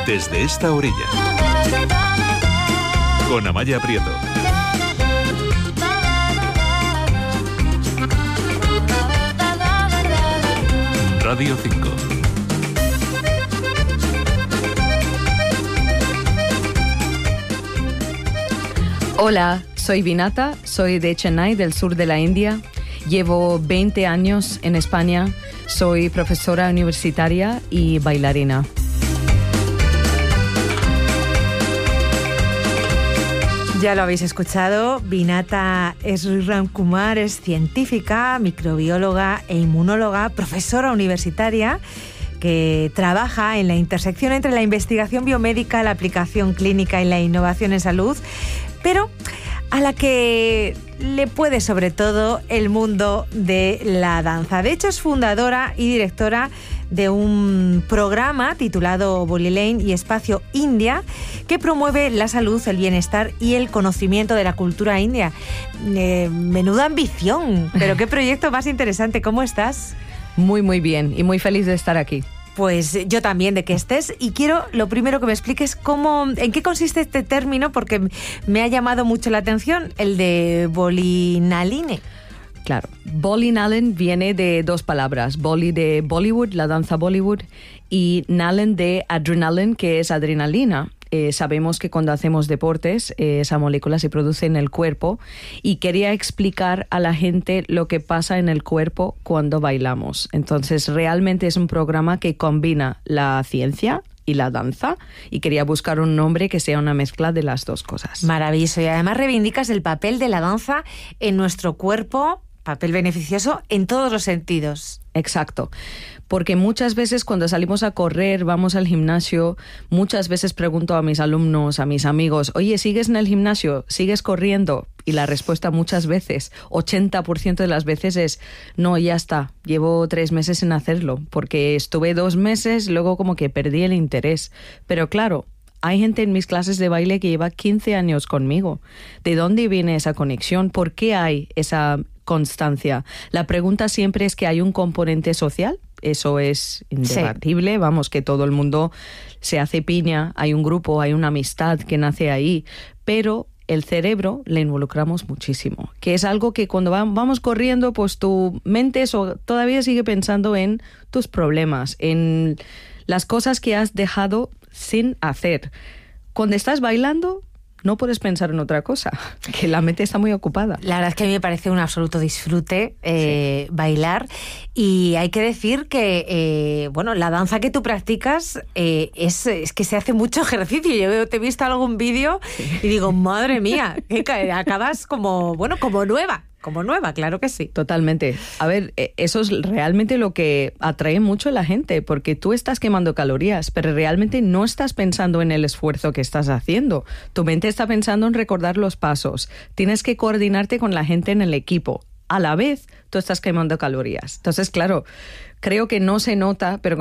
Desde esta orilla. Con Amaya Prieto. Radio 5. Hola, soy Vinata, soy de Chennai, del sur de la India. Llevo 20 años en España, soy profesora universitaria y bailarina. Ya lo habéis escuchado, Vinata Sriramkumar es científica, microbióloga e inmunóloga, profesora universitaria que trabaja en la intersección entre la investigación biomédica, la aplicación clínica y la innovación en salud, pero a la que le puede sobre todo el mundo de la danza. De hecho, es fundadora y directora de un programa titulado Bolly Lane y Espacio India, que promueve la salud, el bienestar y el conocimiento de la cultura india. Menuda ambición, pero qué proyecto más interesante. ¿Cómo estás? Muy, muy bien y muy feliz de estar aquí. Pues yo también, de que estés, y quiero lo primero que me expliques en qué consiste este término, porque me ha llamado mucho la atención, el de Bolly Naline. Claro, Bolly Naline viene de dos palabras, Bolly de Bollywood, la danza Bollywood, y Naline de adrenaline, que es adrenalina. Sabemos que cuando hacemos deportes, esa molécula se produce en el cuerpo, y quería explicar a la gente lo que pasa en el cuerpo cuando bailamos. Entonces, realmente es un programa que combina la ciencia y la danza, y quería buscar un nombre que sea una mezcla de las dos cosas. Maravilloso, y además reivindicas el papel de la danza en nuestro cuerpo, papel beneficioso en todos los sentidos. Exacto, porque muchas veces cuando salimos a correr, vamos al gimnasio, muchas veces pregunto a mis alumnos, a mis amigos, oye, ¿sigues en el gimnasio? ¿Sigues corriendo? Y la respuesta muchas veces, 80% de las veces es, no, ya está, llevo 3 meses sin hacerlo, porque estuve 2 meses, luego como que perdí el interés. Pero claro, hay gente en mis clases de baile que lleva 15 años conmigo. ¿De dónde viene esa conexión? ¿Por qué hay esa constancia? La pregunta siempre es que hay un componente social. Eso es indebatible, sí. Vamos, que todo el mundo se hace piña, hay un grupo, hay una amistad que nace ahí, pero el cerebro le involucramos muchísimo, que es algo que cuando vamos corriendo, pues tu mente todavía sigue pensando en tus problemas, en las cosas que has dejado sin hacer. Cuando estás bailando, no puedes pensar en otra cosa, que la mente está muy ocupada. La verdad es que a mí me parece un absoluto disfrute bailar, y hay que decir que la danza que tú practicas es que se hace mucho ejercicio. Yo te he visto algún vídeo y digo, madre mía, que acabas como nueva. Como nueva, claro que sí. Totalmente. A ver, eso es realmente lo que atrae mucho a la gente, porque tú estás quemando calorías, pero realmente no estás pensando en el esfuerzo que estás haciendo. Tu mente está pensando en recordar los pasos. Tienes que coordinarte con la gente en el equipo. A la vez, tú estás quemando calorías. Entonces, claro, creo que no se nota, pero